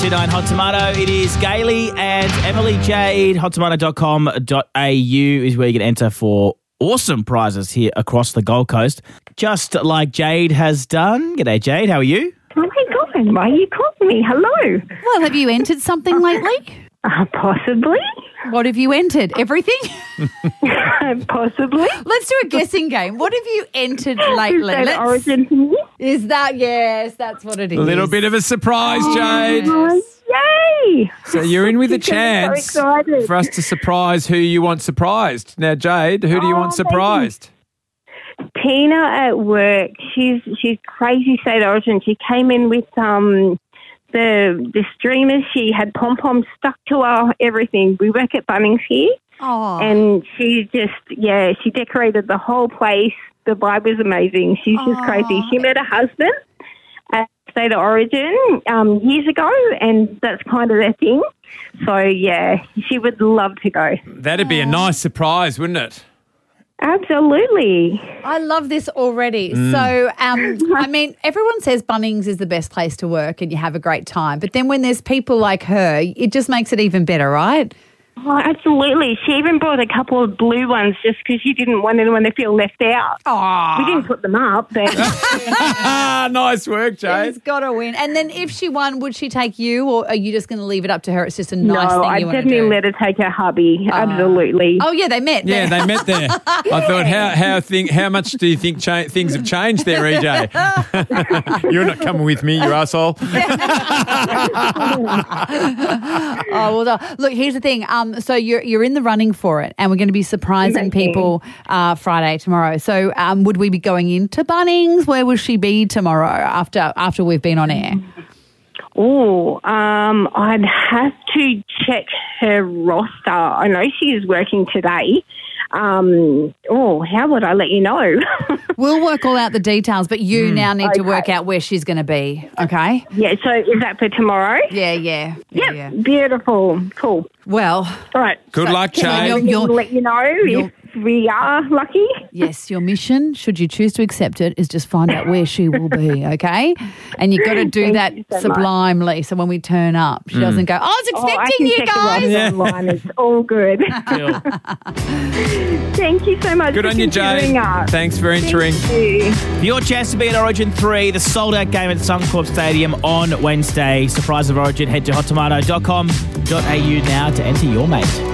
1029 Hot Tomato. It is Gailey and Emily Jade. HotTomato.com.au is where you can enter for awesome prizes here across the Gold Coast, just like Jade has done. G'day, Jade. How are you? Oh my God, why are you calling me? Hello. Well, have you entered something lately? Possibly. What have you entered? Everything? Possibly. Let's do a guessing game. What have you entered lately? Is that Origin for me? Is that, yes, that's what it is. A little bit of a surprise, Jade. Oh, yay. So you're in with a I'm chance so excited. for us to surprise who you want surprised. Now, Jade, who do you want thank you. surprised? Tina at work, she's crazy state origin. She came in with the streamers. She had pom-poms stuck to her everything. We work at Bunnings here. Oh. And she just, she decorated the whole place. The vibe was amazing. She's just crazy. She met her husband at State of Origin years ago, and that's kind of their thing. So, she would love to go. That'd be a nice surprise, wouldn't it? Absolutely. I love this already. So, I mean, everyone says Bunnings is the best place to work and you have a great time. But then when there's people like her, it just makes it even better, right? Oh, absolutely. She even brought a couple of blue ones just because she didn't want anyone to feel left out. Oh, We didn't put them up, but Nice work, Jade. she's got to win. And then if she won, would she take you or are you just going to leave it up to her? It's just a nice no, thing I you want to definitely do. let her take her hubby. Absolutely. Oh, yeah, they met. Yeah, they met there. I thought, how much do you think things have changed there, EJ? You're not coming with me, you asshole. Oh, well, look, here's the thing. So you're in the running for it, and we're going to be surprising people Friday tomorrow. So would we be going into Bunnings? Where will she be tomorrow after we've been on air? Oh, I'd have to check her roster. I know she is working today. How would I let you know? We'll work all out the details, but you now need to work out where she's going to be, okay? Yeah, so is that for tomorrow? Yeah. Beautiful. Cool. Well, All right. Good luck, Jade. you're- Let you know if we are lucky. yes, your mission, should you choose to accept it, is just find out where she will be, okay? And you've got to do Thank that you so much. sublimely, so when we turn up, she doesn't go, I was I expecting can you check guys. the roster online. It's all good. Cool. Thank you so much Good for on you, considering Jade. us. Thanks for entering. Thank you. Your chance to be at Origin 3, the sold-out game at Suncorp Stadium on Wednesday. Surprise of Origin. Head to hottomato.com.au now to enter your mate.